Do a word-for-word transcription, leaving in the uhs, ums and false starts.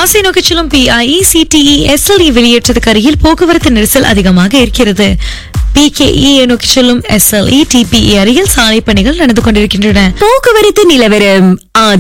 காசை நோக்கி செல்லும் பிஐஇசிடிஇ எஸ்எல்இ வெளியேற்றத்துக்கு அருகில் போக்குவரத்து நெரிசல் அதிகமாக இருக்கிறது. பிகேஇ நோக்கி செல்லும் எஸ்எல்இ டிபிஇ அருகில் சாலை பணிகள் நடந்து கொண்டிருக்கின்றன. போக்குவரத்து நிலவரம்.